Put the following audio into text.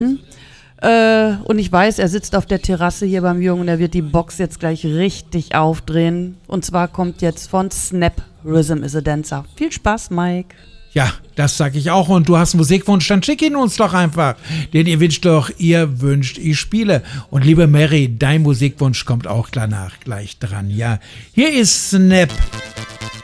Und ich weiß, er sitzt auf der Terrasse hier beim Jungen und er wird die Box jetzt gleich richtig aufdrehen. Und zwar kommt jetzt von Snap Rhythm is a Dancer. Viel Spaß, Mike. Ja, das sag ich auch. Und du hast einen Musikwunsch, dann schick ihn uns doch einfach. Denn ihr wünscht, ich spiele. Und liebe Mary, dein Musikwunsch kommt auch danach gleich dran. Ja, hier ist Snap.